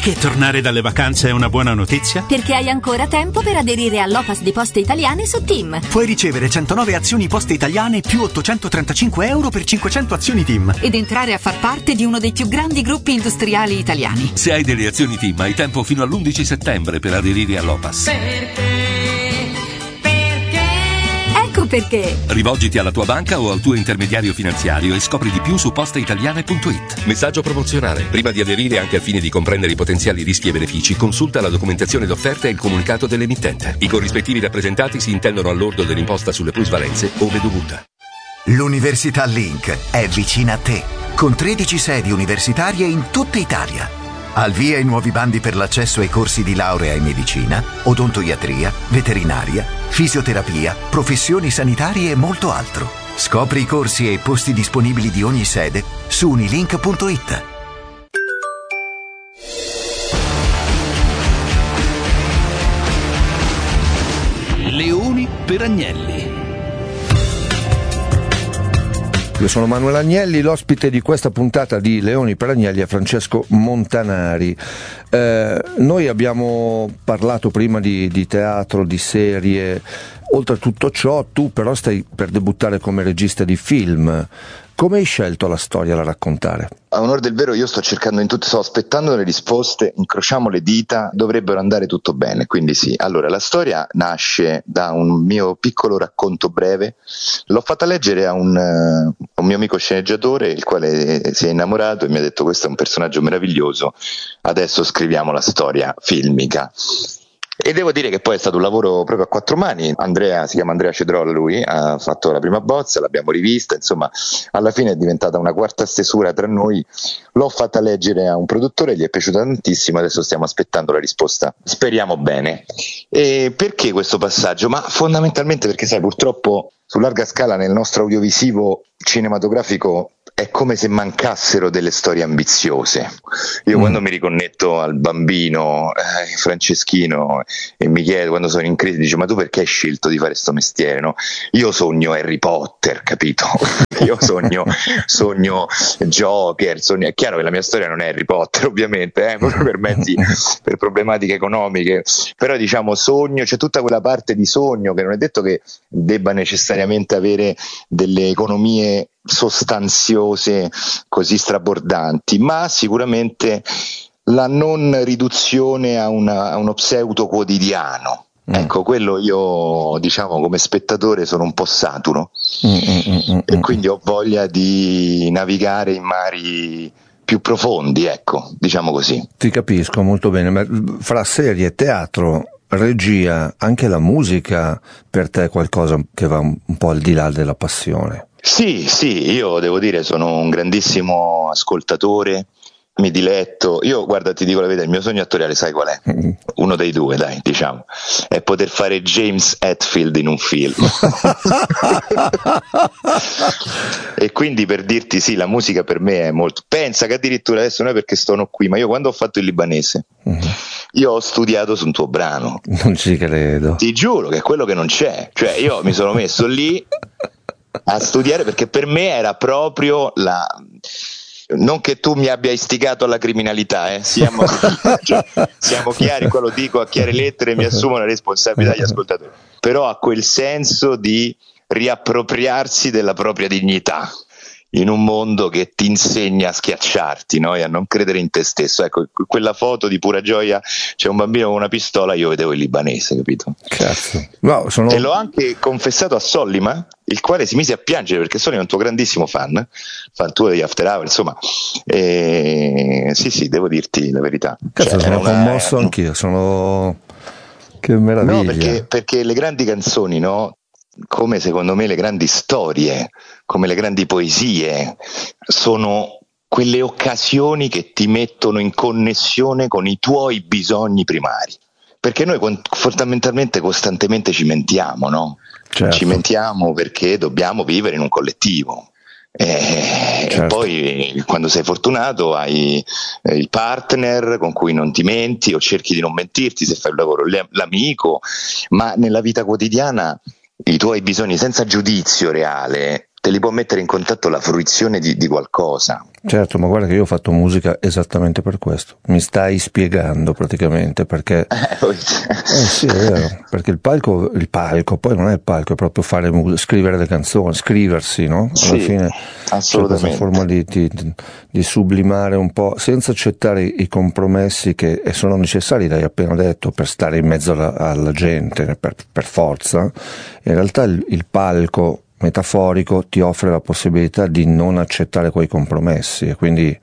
Perché tornare dalle vacanze è una buona notizia? Perché hai ancora tempo per aderire all'Opas di Poste Italiane su TIM. Puoi ricevere 109 azioni Poste Italiane più 835 euro per 500 azioni TIM. Ed entrare a far parte di uno dei più grandi gruppi industriali italiani. Se hai delle azioni TIM hai tempo fino all'11 settembre per aderire all'Opas. Ecco perché. Rivolgiti alla tua banca o al tuo intermediario finanziario e scopri di più su posteitaliane.it. Messaggio promozionale. Prima di aderire, anche al fine di comprendere i potenziali rischi e benefici, consulta la documentazione d'offerta e il comunicato dell'emittente. I corrispettivi rappresentati si intendono al lordo dell'imposta sulle plusvalenze ove dovuta. L'Università Link è vicina a te, con 13 sedi universitarie in tutta Italia. Al via i nuovi bandi per l'accesso ai corsi di laurea in medicina, odontoiatria, veterinaria, fisioterapia, professioni sanitarie e molto altro. Scopri i corsi e i posti disponibili di ogni sede su unilink.it. Leoni per Agnelli. Io sono Manuel Agnelli, l'ospite di questa puntata di Leoni per Agnelli è Francesco Montanari. Noi abbiamo parlato prima di teatro, di serie. Oltre a tutto ciò, tu però stai per debuttare come regista di film. Come hai scelto la storia da raccontare? A onor del vero, io sto aspettando le risposte, incrociamo le dita, dovrebbero andare tutto bene, quindi sì. Allora, la storia nasce da un mio piccolo racconto breve, l'ho fatta leggere a un mio amico sceneggiatore, il quale si è innamorato e mi ha detto: questo è un personaggio meraviglioso, adesso scriviamo la storia filmica. E devo dire che poi è stato un lavoro proprio a quattro mani. Si chiama Andrea Cedrola, lui ha fatto la prima bozza, l'abbiamo rivista, insomma alla fine è diventata una quarta stesura tra noi. L'ho fatta leggere a un produttore, gli è piaciuta tantissimo, adesso stiamo aspettando la risposta, speriamo bene. E perché questo passaggio? Ma fondamentalmente perché sai, purtroppo su larga scala nel nostro audiovisivo cinematografico è come se mancassero delle storie ambiziose. Io quando mi riconnetto al bambino Franceschino e mi chiedo, quando sono in crisi, dice: ma tu perché hai scelto di fare sto mestiere? No? Io sogno Harry Potter, capito? Io sogno Joker, è chiaro che la mia storia non è Harry Potter, ovviamente, per problematiche economiche, però diciamo sogno, c'è tutta quella parte di sogno che non è detto che debba necessariamente avere delle economie sostanziose così strabordanti, ma sicuramente la non riduzione a uno pseudo quotidiano. Ecco, quello io, diciamo, come spettatore sono un po' saturo e quindi ho voglia di navigare in mari più profondi, ecco, diciamo così. Ti capisco molto bene, ma fra serie, teatro, regia, anche la musica per te è qualcosa che va un po' al di là della passione? Sì, io devo dire sono un grandissimo ascoltatore, mi diletto. Io, guarda, ti dico la verità, il mio sogno attoriale sai qual è? Uno dei due, dai, diciamo, è poter fare James Hetfield in un film. E quindi, per dirti, sì, la musica per me è molto... Pensa che addirittura adesso non è perché sono qui, ma io quando ho fatto il libanese io ho studiato su un tuo brano. Non ci credo. Ti giuro che è quello che non c'è. Cioè io mi sono messo lì a studiare perché per me era proprio non che tu mi abbia istigato alla criminalità, siamo chiari, qua lo dico a chiare lettere, mi assumo la responsabilità degli ascoltatori, però ha quel senso di riappropriarsi della propria dignità in un mondo che ti insegna a schiacciarti, no? E a non credere in te stesso. Ecco, quella foto di pura gioia, c'è un bambino con una pistola, io vedevo il libanese, capito? Cazzo. No, E l'ho anche confessato a Sollima, il quale si mise a piangere perché Sollima è un tuo grandissimo fan tuo degli After Hour, insomma. Sì, devo dirti la verità. Cazzo, sono commosso anch'io, che meraviglia. No, perché le grandi canzoni, no? Come secondo me le grandi storie, come le grandi poesie, sono quelle occasioni che ti mettono in connessione con i tuoi bisogni primari, perché noi fondamentalmente costantemente ci mentiamo, no? Certo. Ci mentiamo perché dobbiamo vivere in un collettivo. Certo. E poi quando sei fortunato hai il partner con cui non ti menti o cerchi di non mentirti se fai un lavoro, l'amico, ma nella vita quotidiana i tuoi bisogni senza giudizio reale te li può mettere in contatto la fruizione di qualcosa. Certo, ma guarda che io ho fatto musica esattamente per questo. Mi stai spiegando praticamente perché sì, è vero, perché il palco poi non è il palco, è proprio scrivere le canzoni, scriversi, no? Alla Sì, fine assolutamente. c'è questa forma di sublimare un po', senza accettare i compromessi che sono necessari, l'hai appena detto, per stare in mezzo alla gente, per forza. In realtà il palco metaforico ti offre la possibilità di non accettare quei compromessi e quindi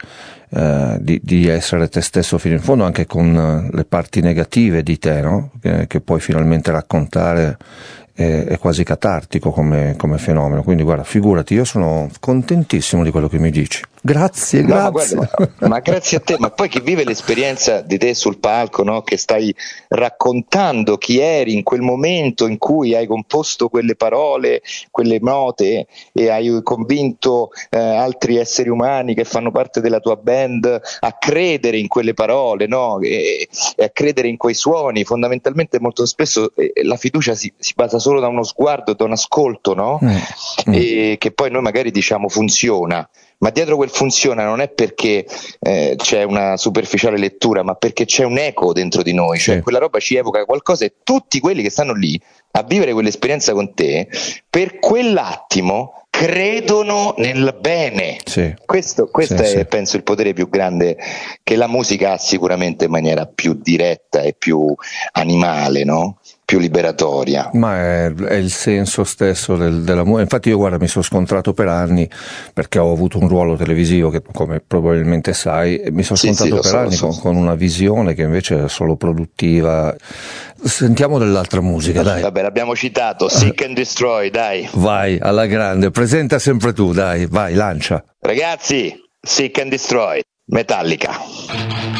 di essere te stesso fino in fondo, anche con le parti negative di te, no? Che puoi finalmente raccontare. È quasi catartico come fenomeno, quindi guarda, figurati, io sono contentissimo di quello che mi dici. Grazie. Ma grazie a te, ma poi chi vive l'esperienza di te sul palco, no? Che stai raccontando chi eri in quel momento in cui hai composto quelle parole, quelle note e hai convinto altri esseri umani che fanno parte della tua band a credere in quelle parole, no? E a credere in quei suoni. Fondamentalmente molto spesso la fiducia si basa solo da uno sguardo, da un ascolto, no? E che poi noi magari diciamo funziona, ma dietro quel funziona non è perché c'è una superficiale lettura, ma perché c'è un eco dentro di noi, cioè quella roba ci evoca qualcosa e tutti quelli che stanno lì a vivere quell'esperienza con te, per quell'attimo credono nel bene. Questo è penso il potere più grande che la musica ha, sicuramente in maniera più diretta e più animale, no? Più liberatoria. Ma è il senso stesso della musica. Infatti io, guarda, mi sono scontrato per anni, perché ho avuto un ruolo televisivo che, come probabilmente sai, mi sono scontrato per anni con una visione che invece è solo produttiva. Sentiamo dell'altra musica, dai. Vabbè, l'abbiamo citato, Seek and Destroy, dai. Vai, alla grande, presenta sempre tu, dai, vai, lancia. Ragazzi, Seek and Destroy, Metallica.